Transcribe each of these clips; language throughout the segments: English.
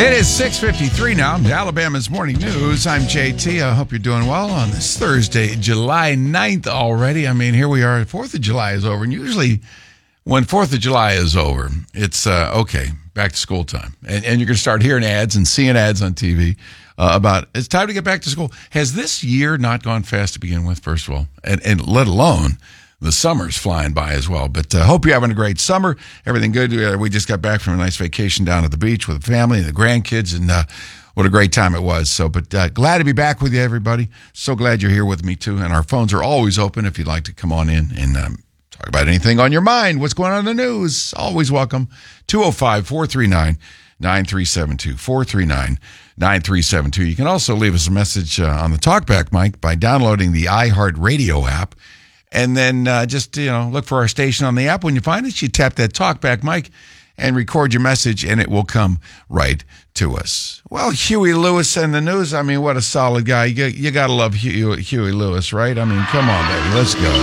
It is 6:53 now. Alabama's Morning News. I'm JT. I hope you're doing well on this Thursday, July 9th already. I mean, here we are. 4th of July is over. And usually when 4th of July is over, it's, okay, back to school time. And you're going to start hearing ads and seeing ads on TV about it's time to get back to school. Has this year not gone fast to begin with, first of all? And let alone the summer's flying by as well. But hope you're having a great summer. Everything good. We just got back from a nice vacation down at the beach with the family and the grandkids, and what a great time it was. So, but glad to be back with you, everybody. So glad you're here with me, too. And our phones are always open if you'd like to come on in and talk about anything on your mind. What's going on in the news? Always welcome. 205-439-9372. 439-9372. You can also leave us a message on the TalkBack mic by downloading the iHeartRadio app. And then just, look for our station on the app. When you find it, you tap that TalkBack mic and record your message, and it will come right to us. Well, Huey Lewis and the news. I mean, what a solid guy. You got to love Huey Lewis, right? I mean, come on, baby. Let's go.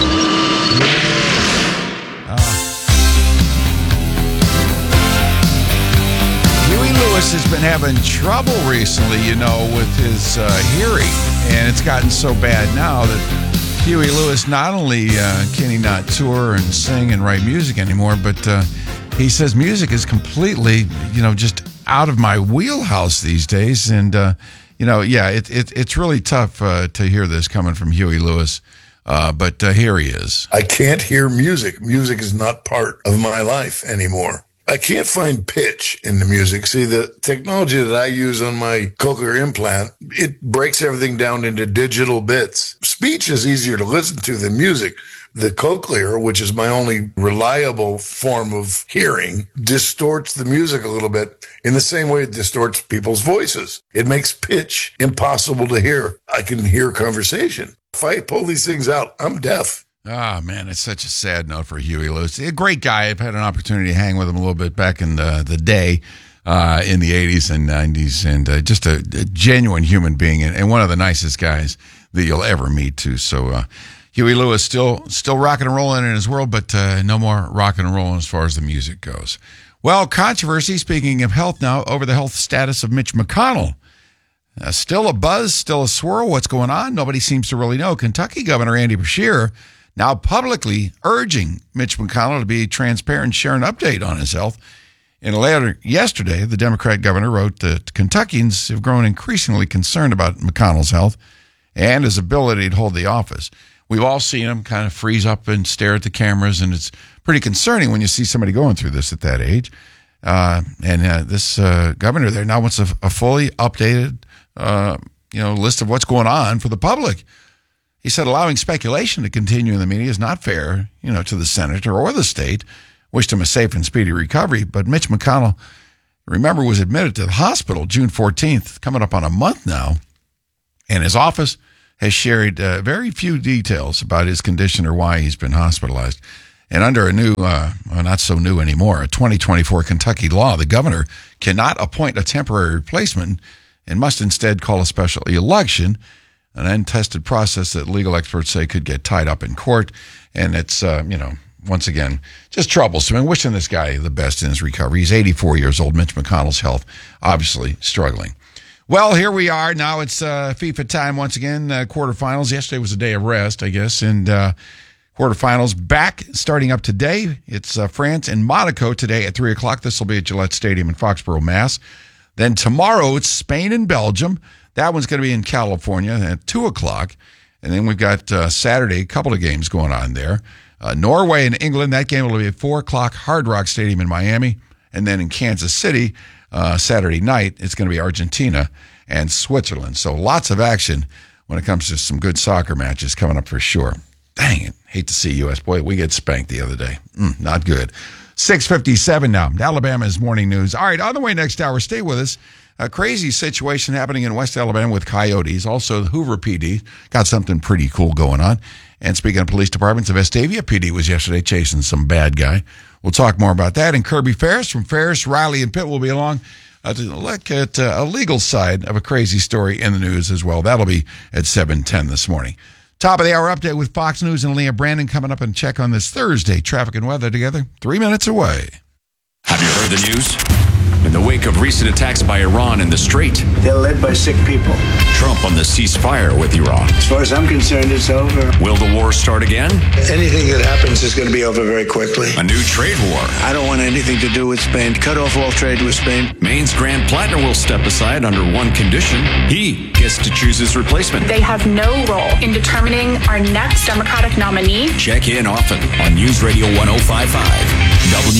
Huey Lewis has been having trouble recently, with his hearing. And it's gotten so bad now that Huey Lewis, not only can he not tour and sing and write music anymore, but he says music is completely, just out of my wheelhouse these days. And, it's really tough to hear this coming from Huey Lewis. But here he is. I can't hear music. Music is not part of my life anymore. I can't find pitch in the music. See, the technology that I use on my cochlear implant, it breaks everything down into digital bits. Speech is easier to listen to than music. The cochlear, which is my only reliable form of hearing, distorts the music a little bit in the same way it distorts people's voices. It makes pitch impossible to hear. I can hear conversation. If I pull these things out, I'm deaf. Ah, man, it's such a sad note for Huey Lewis. A great guy. I've had an opportunity to hang with him a little bit back in the day in the 80s and 90s, and just a genuine human being and one of the nicest guys that you'll ever meet, too. So Huey Lewis still rocking and rolling in his world, but no more rocking and rolling as far as the music goes. Well, controversy, speaking of health now, over the health status of Mitch McConnell. Still a buzz, still a swirl. What's going on? Nobody seems to really know. Kentucky Governor Andy Beshear now publicly urging Mitch McConnell to be transparent and share an update on his health. In a letter yesterday, the Democrat governor wrote that Kentuckians have grown increasingly concerned about McConnell's health and his ability to hold the office. We've all seen him kind of freeze up and stare at the cameras, and it's pretty concerning when you see somebody going through this at that age. This governor there now wants a fully updated list of what's going on for the public. He said allowing speculation to continue in the media is not fair, to the senator or the state. Wished him a safe and speedy recovery. But Mitch McConnell, remember, was admitted to the hospital June 14th, coming up on a month now. And his office has shared very few details about his condition or why he's been hospitalized. And under a new, not so new anymore, a 2024 Kentucky law, the governor cannot appoint a temporary replacement and must instead call a special election, an untested process that legal experts say could get tied up in court. And it's, once again, just troublesome. And wishing this guy the best in his recovery. He's 84 years old. Mitch McConnell's health obviously struggling. Well, here we are. Now it's FIFA time once again, quarterfinals. Yesterday was a day of rest, I guess, and quarterfinals back starting up today. It's France and Monaco today at 3 o'clock. This will be at Gillette Stadium in Foxborough, Mass. Then tomorrow it's Spain and Belgium. That one's going to be in California at 2 o'clock. And then we've got Saturday, a couple of games going on there. Norway and England, that game will be at 4 o'clock, Hard Rock Stadium in Miami. And then in Kansas City, Saturday night, it's going to be Argentina and Switzerland. So lots of action when it comes to some good soccer matches coming up for sure. Dang it. Hate to see U.S. Boy, we get spanked the other day. Not good. 6:57 now. Alabama's Morning News. All right, on the way next hour, stay with us. A crazy situation happening in West Alabama with coyotes. Also, the Hoover PD got something pretty cool going on. And speaking of police departments, the Vestavia PD was yesterday chasing some bad guy. We'll talk more about that. And Kirby Ferris from Ferris, Riley, and Pitt will be along to look at a legal side of a crazy story in the news as well. That'll be at 7:10 this morning. Top of the hour update with Fox News and Leah Brandon coming up and check on this Thursday traffic and weather together. 3 minutes away. Have you heard the news? in the wake of recent attacks by Iran in the Strait. They're led by sick people. Trump on the ceasefire with Iran. As far as I'm concerned, it's over. Will the war start again? Anything that happens is going to be over very quickly. A new trade war. I don't want anything to do with Spain. Cut off all trade with Spain. Maine's Grant Plattner will step aside under one condition. He gets to choose his replacement. They have no role in determining our next Democratic nominee. Check in often on News Radio 105.5.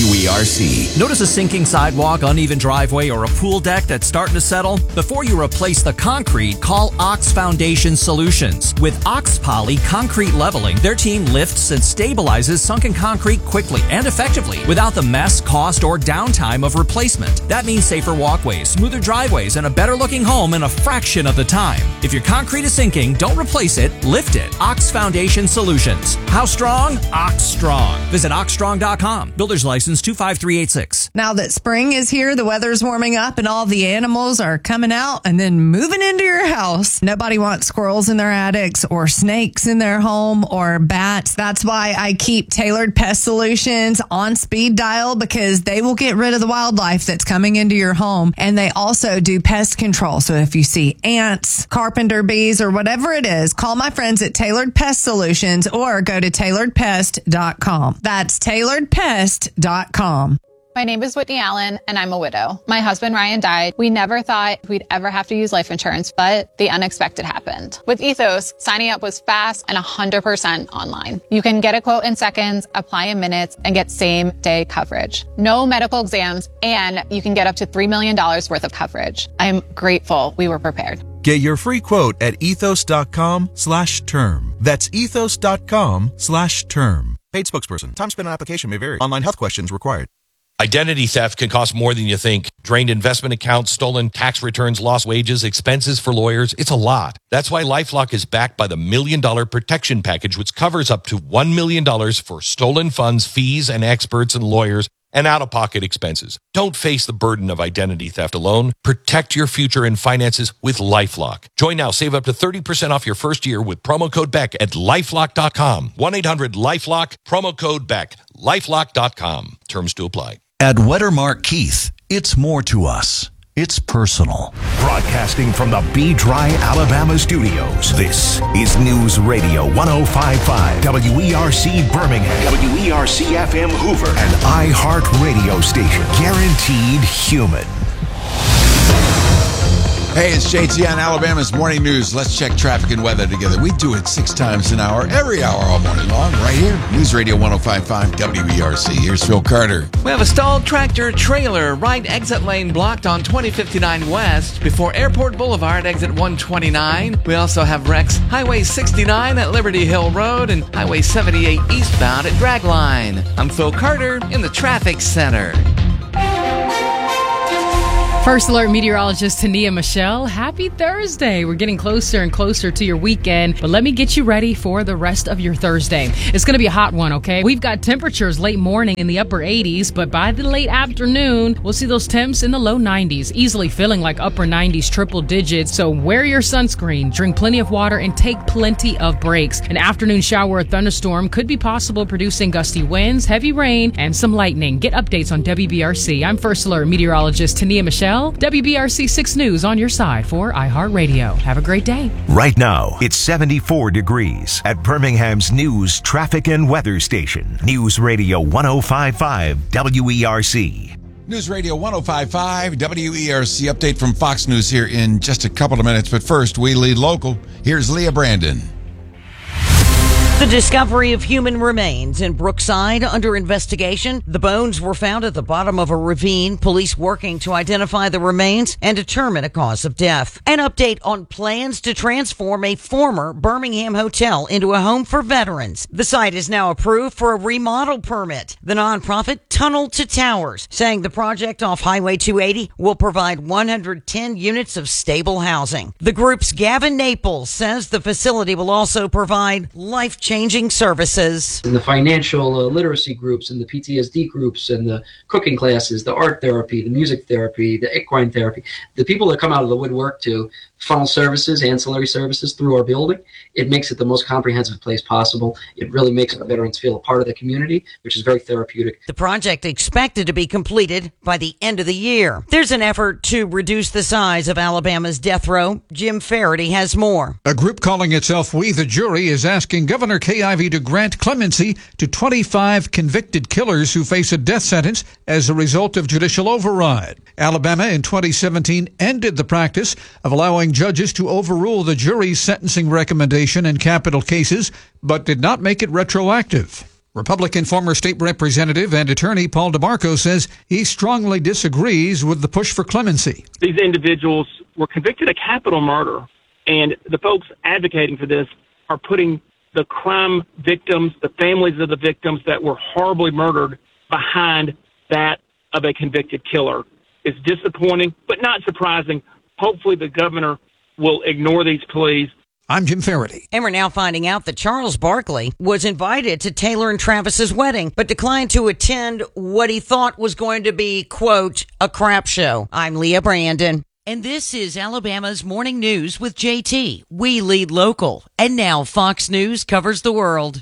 WERC. Notice a sinking sidewalk, uneven driveway, or a pool deck that's starting to settle? Before you replace the concrete, call Ox Foundation Solutions. With Ox Poly Concrete Leveling, their team lifts and stabilizes sunken concrete quickly and effectively without the mess, cost, or downtime of replacement. That means safer walkways, smoother driveways, and a better looking home in a fraction of the time. If your concrete is sinking, don't replace it, lift it. Ox Foundation Solutions. How strong? Ox Strong. Visit oxstrong.com. Builder's license 25386. Now that spring is here, the weather's warming up and all the animals are coming out and then moving into your house. Nobody wants squirrels in their attics or snakes in their home or bats. That's why I keep Tailored Pest Solutions on speed dial, because they will get rid of the wildlife that's coming into your home. And they also do pest control. So if you see ants, carpenter bees, or whatever it is, call my friends at Tailored Pest Solutions or go to tailoredpest.com. That's tailoredpest.com. My name is Whitney Allen, and I'm a widow. My husband, Ryan, died. We never thought we'd ever have to use life insurance, but the unexpected happened. With Ethos, signing up was fast and 100% online. You can get a quote in seconds, apply in minutes, and get same-day coverage. No medical exams, and you can get up to $3 million worth of coverage. I'm grateful we were prepared. Get your free quote at ethos.com/term. That's ethos.com/term. Paid spokesperson. Time spent on application may vary. Online health questions required. Identity theft can cost more than you think. Drained investment accounts, stolen tax returns, lost wages, expenses for lawyers. It's a lot. That's why LifeLock is backed by the $1 Million Protection Package, which covers up to $1 million for stolen funds, fees, and experts and lawyers, and out-of-pocket expenses. Don't face the burden of identity theft alone. Protect your future and finances with LifeLock. Join now. Save up to 30% off your first year with promo code BECK at LifeLock.com. 1-800-LifeLock, promo code BECK. LifeLock.com. Terms to apply. At Wettermark Keith, it's more to us. It's personal. Broadcasting from the B-Dry, Alabama studios, this is News Radio 105.5, WERC Birmingham, WERC-FM Hoover, and iHeart Radio Station. Guaranteed human. Hey, it's JT on Alabama's Morning News. Let's check traffic and weather together. We do it 6 times an hour, every hour all morning long, right here. News Radio 105.5 WERC. Here's Phil Carter. We have a stalled tractor trailer, right exit lane blocked on 2059 West before Airport Boulevard, exit 129. We also have wrecks Highway 69 at Liberty Hill Road and Highway 78 eastbound at Dragline. I'm Phil Carter in the Traffic Center. First Alert meteorologist Tania Michelle, happy Thursday. We're getting closer and closer to your weekend, but let me get you ready for the rest of your Thursday. It's going to be a hot one, okay? We've got temperatures late morning in the upper 80s, but by the late afternoon, we'll see those temps in the low 90s, easily feeling like upper 90s, triple digits. So wear your sunscreen, drink plenty of water, and take plenty of breaks. An afternoon shower or thunderstorm could be possible, producing gusty winds, heavy rain, and some lightning. Get updates on WBRC. I'm First Alert meteorologist Tania Michelle. WBRC 6 News on your side for iHeartRadio. Have a great day. Right now, it's 74 degrees at Birmingham's news, traffic, and weather station. News Radio 105.5 WERC. News Radio 105.5 WERC. Update from Fox News here in just a couple of minutes. But first, we lead local. Here's Leah Brandon. The discovery of human remains in Brookside under investigation. The bones were found at the bottom of a ravine. Police working to identify the remains and determine a cause of death. An update on plans to transform a former Birmingham hotel into a home for veterans. The site is now approved for a remodel permit. The nonprofit Tunnel to Towers saying the project off Highway 280 will provide 110 units of stable housing. The group's Gavin Naples says the facility will also provide life-changing services. In the financial literacy groups and the PTSD groups and the cooking classes, the art therapy, the music therapy, the equine therapy, the people that come out of the woodwork to funnel services, ancillary services through our building. It makes it the most comprehensive place possible. It really makes our veterans feel a part of the community, which is very therapeutic. The project expected to be completed by the end of the year. There's an effort to reduce the size of Alabama's death row. Jim Faraday has more. A group calling itself We the Jury is asking Governor Kay Ivey to grant clemency to 25 convicted killers who face a death sentence as a result of judicial override. Alabama in 2017 ended the practice of allowing judges to overrule the jury's sentencing recommendation in capital cases, but did not make it retroactive. Republican former state representative and attorney Paul DeMarco says he strongly disagrees with the push for clemency. These individuals were convicted of capital murder, and the folks advocating for this are putting the crime victims, the families of the victims that were horribly murdered, behind that of a convicted killer. It's disappointing, but not surprising. Hopefully the governor will ignore these pleas. I'm Jim Faraday. And we're now finding out that Charles Barkley was invited to Taylor and Travis's wedding, but declined to attend what he thought was going to be, quote, a crap show. I'm Leah Brandon. And this is Alabama's Morning News with JT. We lead local. And now Fox News covers the world.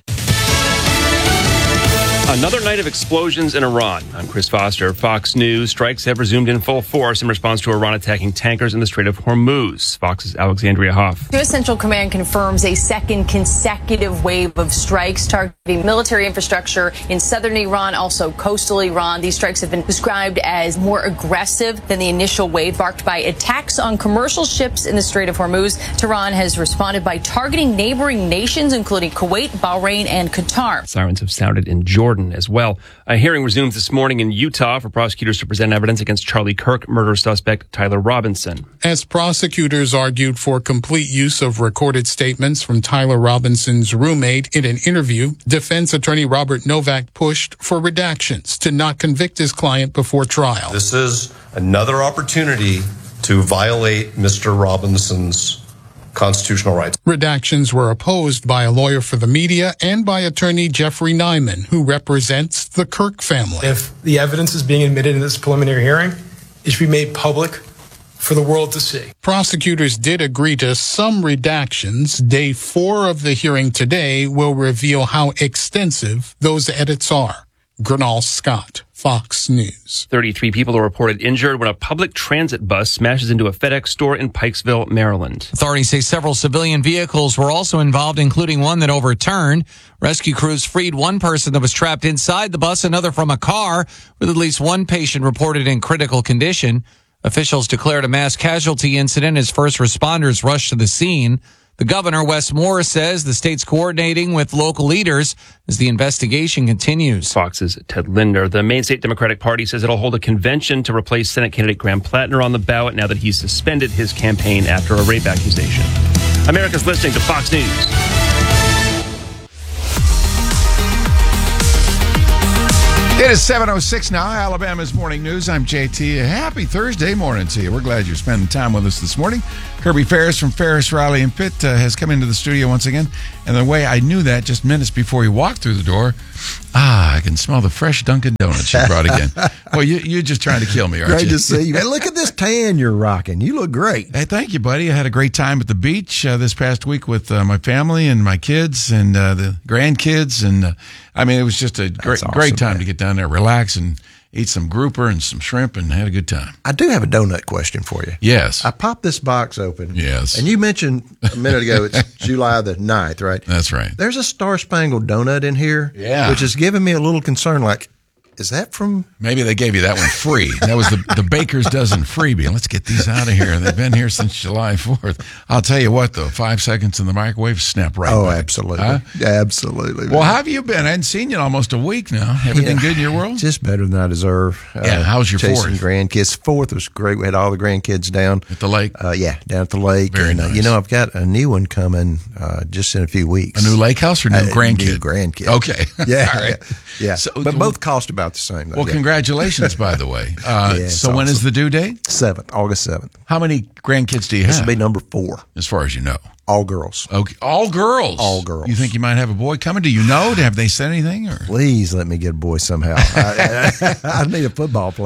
Another night of explosions in Iran. I'm Chris Foster. Fox News. Strikes have resumed in full force in response to Iran attacking tankers in the Strait of Hormuz. Fox's Alexandria Hoff. U.S. Central Command confirms a second consecutive wave of strikes targeting military infrastructure in southern Iran, also coastal Iran. These strikes have been described as more aggressive than the initial wave, marked by attacks on commercial ships in the Strait of Hormuz. Tehran has responded by targeting neighboring nations, including Kuwait, Bahrain, and Qatar. Sirens have sounded in Jordan as well. A hearing resumes this morning in Utah for prosecutors to present evidence against Charlie Kirk murder suspect Tyler Robinson. As prosecutors argued for complete use of recorded statements from Tyler Robinson's roommate in an interview, defense attorney Robert Novak pushed for redactions to not convict his client before trial. This is another opportunity to violate Mr. Robinson's constitutional rights. Redactions were opposed by a lawyer for the media and by attorney Jeffrey Nyman, who represents the Kirk family. If the evidence is being admitted in this preliminary hearing, it should be made public for the world to see. Prosecutors did agree to some redactions. Day 4 of the hearing today will reveal how extensive those edits are. Gernal Scott, Fox News. 33 people are reported injured when a public transit bus smashes into a FedEx store in Pikesville, Maryland. Authorities say several civilian vehicles were also involved, including one that overturned. Rescue crews freed one person that was trapped inside the bus, another from a car, with at least one patient reported in critical condition. Officials declared a mass casualty incident as first responders rushed to the scene. The governor, Wes Moore, says the state's coordinating with local leaders as the investigation continues. Fox's Ted Linder. The Maine State Democratic Party says it'll hold a convention to replace Senate candidate Graham Plattner on the ballot now that he's suspended his campaign after a rape accusation. America's listening to Fox News. It is 7:06 now, Alabama's Morning News. I'm JT. Happy Thursday morning to you. We're glad you're spending time with us this morning. Kirby Ferris from Ferris, Riley, and Pitt has come into the studio once again. And the way I knew that just minutes before he walked through the door, I can smell the fresh Dunkin' Donuts you brought again. Well, you're just trying to kill me, aren't you? Great to see you. Hey, look at this tan you're rocking. You look great. Hey, thank you, buddy. I had a great time at the beach this past week with my family and my kids and the grandkids. And I mean, it was just a great time to get down there, relax, and eat some grouper and some shrimp, and had a good time. I do have a donut question for you. Yes. I popped this box open. Yes. And you mentioned a minute ago it's July the 9th, right? That's right. There's a Star-Spangled Donut in here. Yeah. Which is giving me a little concern, like, is that from? Maybe they gave you that one free. That was the Baker's Dozen freebie. Let's get these out of here. They've been here since July 4th. I'll tell you what, though, 5 seconds in the microwave, snap right back. Absolutely. Huh? Absolutely. Well, how have you been? I hadn't seen you in almost a week now. Everything good in your world? Just better than I deserve. Yeah, how was your chasing 4th? Grandkids. 4th was great. We had all the grandkids down. At the lake? Yeah, down at the lake. Very nice. You know, I've got a new one coming just in a few weeks. A new lake house or new grandkid? New grandkid. Okay. Yeah. All right. Yeah. So, but both cost about the same. Well, congratulations, by the way. So when awesome. is the due date? 7th, August 7th. How many grandkids do you have? This will be number 4. As far as you know. All girls. Okay. All girls? All girls. You think you might have a boy coming? Do you know? Have they said anything? Or? Please let me get a boy somehow. I need a football player.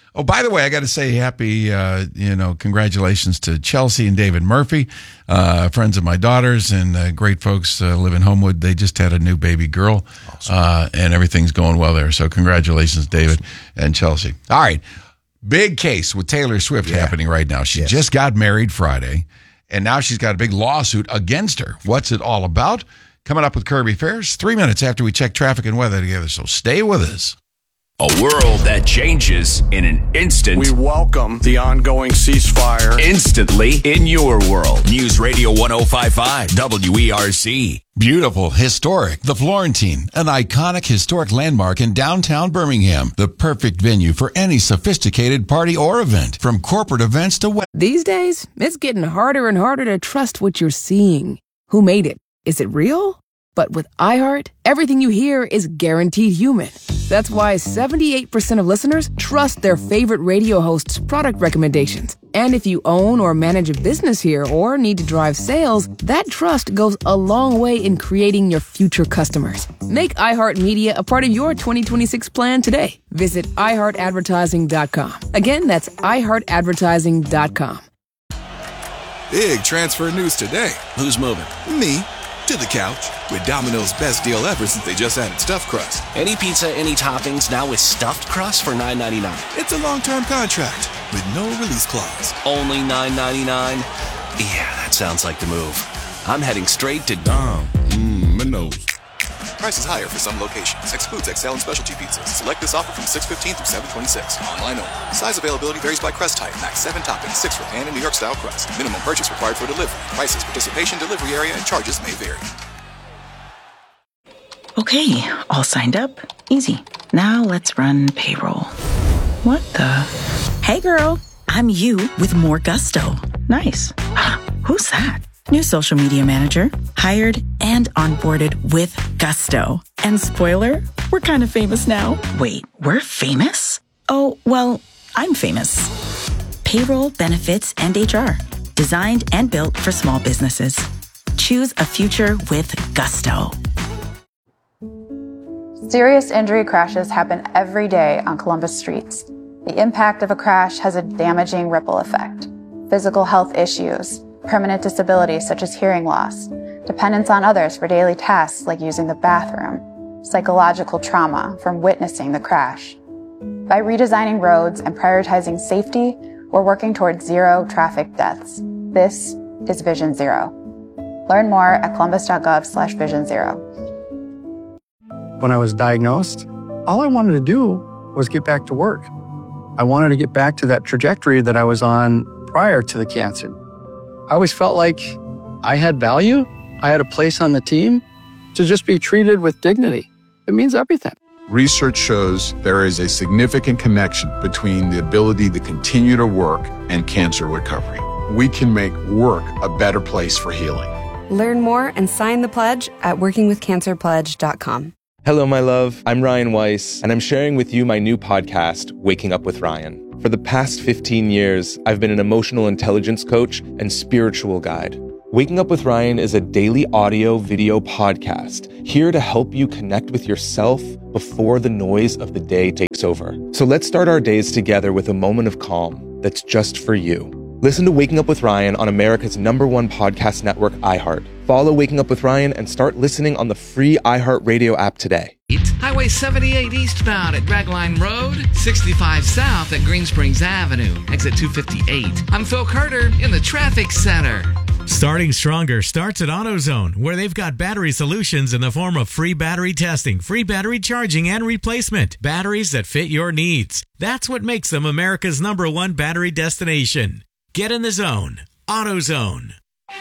Oh, by the way, I got to say happy, congratulations to Chelsea and David Murphy, friends of my daughters and great folks live in Homewood. They just had a new baby girl, and everything's going well there. So congratulations, David and Chelsea. All right. Big case with Taylor Swift happening right now. She just got married Friday, and now she's got a big lawsuit against her. What's it all about? Coming up with Kirby Ferris, 3 minutes after we check traffic and weather together. So stay with us. A world that changes in an instant. We welcome the ongoing ceasefire. Instantly in your world. News Radio 105.5 WERC. Beautiful, historic, the Florentine, an iconic historic landmark in downtown Birmingham. The perfect venue for any sophisticated party or event, from corporate events to These days, it's getting harder and harder to trust what you're seeing. Who made it? Is it real? But with iHeart, everything you hear is guaranteed human. That's why 78% of listeners trust their favorite radio host's product recommendations. And if you own or manage a business here or need to drive sales, that trust goes a long way in creating your future customers. Make iHeartMedia a part of your 2026 plan today. Visit iHeartAdvertising.com. Again, that's iHeartAdvertising.com. Big transfer news today. Who's moving? Me. To the couch with Domino's best deal ever since they just added stuffed crust. Any pizza, any toppings, now with stuffed crust for $9.99. It's a long-term contract with no release clause. Only $9.99? Yeah, that sounds like the move. I'm heading straight to Domino's. Prices higher for some locations. Excludes XL and specialty pizzas. Select this offer from 6/15 through 7/26. Online only. Size availability varies by crust type. Max 7 toppings, 6 for pan and New York style crust. Minimum purchase required for delivery. Prices, participation, delivery area, and charges may vary. Okay, all signed up. Easy. Now let's run payroll. What the? Hey girl, I'm you with more gusto. Nice. Who's that? New social media manager, hired and onboarded with gusto. And spoiler, we're kind of famous now. Wait, we're famous? Oh, well, I'm famous. Payroll, benefits, and HR. Designed and built for small businesses. Choose a future with gusto. Serious injury crashes happen every day on Columbus streets. The impact of a crash has a damaging ripple effect. Physical health issues, permanent disabilities such as hearing loss, dependence on others for daily tasks like using the bathroom, psychological trauma from witnessing the crash. By redesigning roads and prioritizing safety, we're working towards zero traffic deaths. This is Vision Zero. Learn more at columbus.gov/Vision Zero. When I was diagnosed, all I wanted to do was get back to work. I wanted to get back to that trajectory that I was on prior to the cancer. I always felt like I had value. I had a place on the team to just be treated with dignity. It means everything. Research shows there is a significant connection between the ability to continue to work and cancer recovery. We can make work a better place for healing. Learn more and sign the pledge at workingwithcancerpledge.com. Hello, my love. I'm Ryan Weiss, and I'm sharing with you my new podcast, Waking Up with Ryan. For the past 15 years, I've been an emotional intelligence coach and spiritual guide. Waking Up with Ryan is a daily audio-video podcast here to help you connect with yourself before the noise of the day takes over. So let's start our days together with a moment of calm that's just for you. Listen to Waking Up with Ryan on America's #1 podcast network, iHeart. Follow Waking Up with Ryan and start listening on the free iHeart Radio app today. Highway 78 eastbound at Dragline Road, 65 south at Green Springs Avenue, exit 258. I'm Phil Carter in the traffic center. Starting stronger starts at AutoZone, where they've got battery solutions in the form of free battery testing, free battery charging, and replacement. Batteries that fit your needs. That's what makes them America's #1 battery destination. Get in the zone. AutoZone.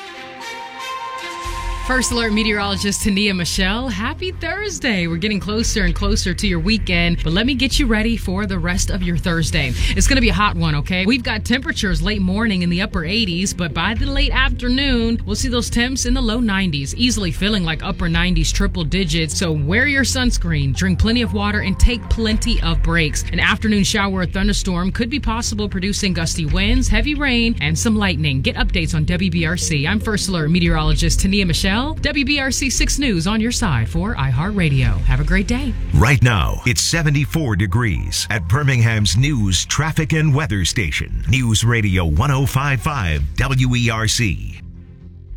First Alert meteorologist Tania Michelle, happy Thursday. We're getting closer and closer to your weekend, but let me get you ready for the rest of your Thursday. It's going to be a hot one, okay? We've got temperatures late morning in the upper 80s, but by the late afternoon, we'll see those temps in the low 90s, easily feeling like upper 90s, triple digits. So wear your sunscreen, drink plenty of water, and take plenty of breaks. An afternoon shower or thunderstorm could be possible, producing gusty winds, heavy rain, and some lightning. Get updates on WBRC. I'm First Alert meteorologist Tania Michelle. Michelle. WBRC 6 News on your side for iHeartRadio. Have a great day. Right now, it's 74 degrees at Birmingham's news, traffic, and weather station. News Radio 105.5 WERC.